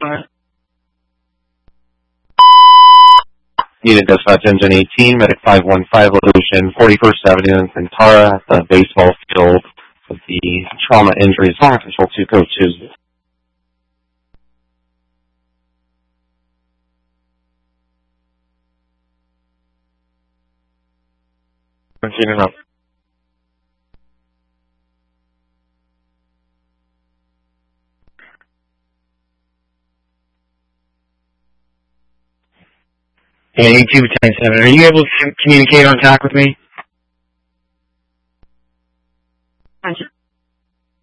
Unit Dispatch Engine 18, Medic 515, location 41st Avenue in Cantara at the baseball field with the trauma injuries. Long Control 2, Code 2. Unit up. Yeah, 82 10-7. Are you able to communicate on TAC with me?